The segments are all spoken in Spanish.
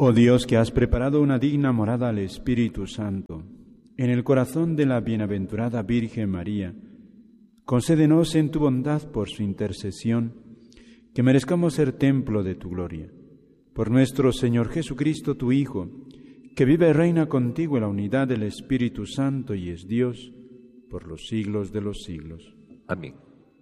Oh Dios, que has preparado una digna morada al Espíritu Santo en el corazón de la bienaventurada Virgen María, concédenos en tu bondad por su intercesión que merezcamos ser templo de tu gloria. Por nuestro Señor Jesucristo, tu Hijo, que vive y reina contigo en la unidad del Espíritu Santo y es Dios por los siglos de los siglos. Amén.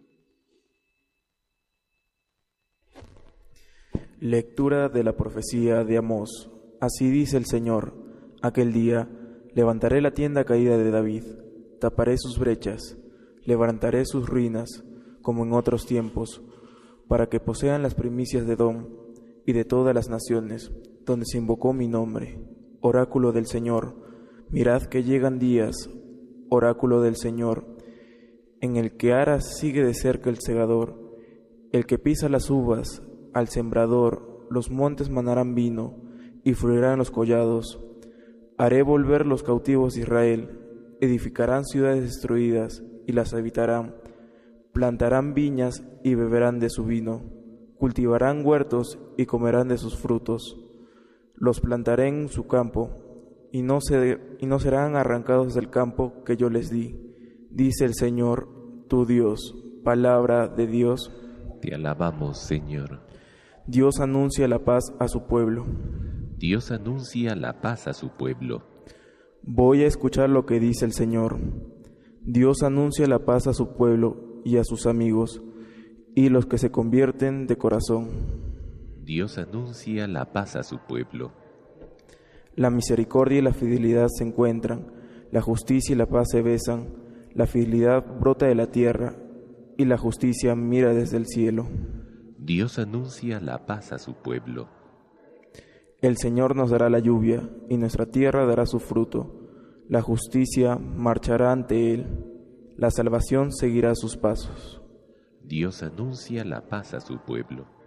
Lectura de la profecía de Amós. Así dice el Señor: aquel día levantaré la tienda caída de David, taparé sus brechas, levantaré sus ruinas, como en otros tiempos, para que posean las primicias de Edom y de todas las naciones, donde se invocó mi nombre. Oráculo del Señor, mirad que llegan días, oráculo del Señor, en el que ara sigue de cerca el segador, el que pisa las uvas, al sembrador, los montes manarán vino, y fluirán los collados. Haré volver los cautivos de Israel, edificarán ciudades destruidas, y las habitarán. Plantarán viñas y beberán de su vino, cultivarán huertos y comerán de sus frutos. Los plantaré en su campo, y no serán arrancados del campo que yo les di, dice el Señor, tu Dios. Palabra de Dios. Te alabamos, Señor. Dios anuncia la paz a su pueblo. Dios anuncia la paz a su pueblo. Voy a escuchar lo que dice el Señor. Dios anuncia la paz a su pueblo y a sus amigos, y los que se convierten de corazón. Dios anuncia la paz a su pueblo. La misericordia y la fidelidad se encuentran, la justicia y la paz se besan, la fidelidad brota de la tierra, y la justicia mira desde el cielo. Dios anuncia la paz a su pueblo. El Señor nos dará la lluvia, y nuestra tierra dará su fruto. La justicia marchará ante Él, la salvación seguirá sus pasos. Dios anuncia la paz a su pueblo.